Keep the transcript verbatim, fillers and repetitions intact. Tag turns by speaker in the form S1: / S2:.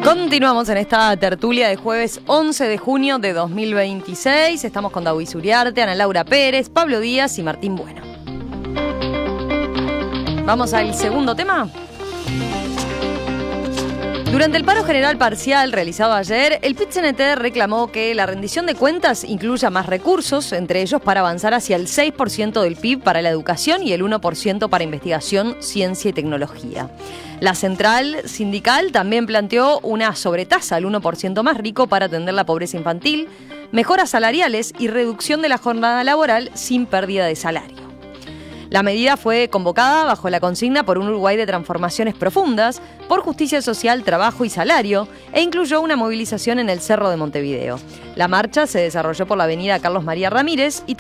S1: Continuamos en esta tertulia de jueves once de junio de dos mil veintiséis. Estamos con David Uriarte, Ana Laura Pérez, Pablo Díaz y Martín Bueno. Vamos al segundo tema. Durante el paro general parcial realizado ayer, el P I T C N T reclamó que la rendición de cuentas incluya más recursos, entre ellos para avanzar hacia el seis por ciento del P I B para la educación y el uno por ciento para investigación, ciencia y tecnología. La central sindical también planteó una sobretasa al uno por ciento más rico para atender la pobreza infantil, mejoras salariales y reducción de la jornada laboral sin pérdida de salario. La medida fue convocada bajo la consigna por un Uruguay de transformaciones profundas, por justicia social, trabajo y salario, e incluyó una movilización en el Cerro de Montevideo. La marcha se desarrolló por la avenida Carlos María Ramírez y